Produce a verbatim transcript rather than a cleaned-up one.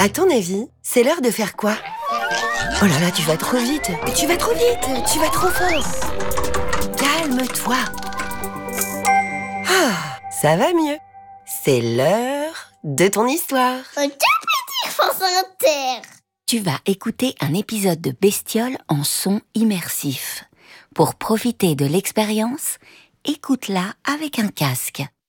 À ton avis, c'est l'heure de faire quoi? Oh là là, tu vas trop vite. Tu vas trop vite, tu vas trop fort. Calme-toi. Ah, ça va mieux. C'est l'heure de ton histoire. Un petit France Inter. Tu vas écouter un épisode de Bestioles en son immersif. Pour profiter de l'expérience, écoute-la avec un casque.